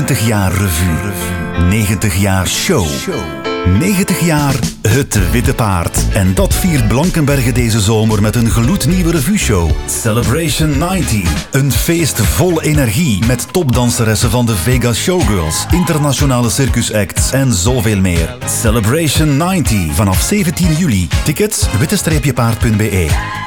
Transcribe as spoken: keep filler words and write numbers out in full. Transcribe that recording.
negentig jaar revue. negentig jaar show. negentig jaar Het Witte Paard. En dat viert Blankenberge deze zomer met een gloednieuwe revue-show. Celebration negentig. Een feest vol energie met topdanseressen van de Vegas Showgirls, internationale circusacts en zoveel meer. Celebration negentig vanaf zeventien juli. Tickets witte-paard punt be.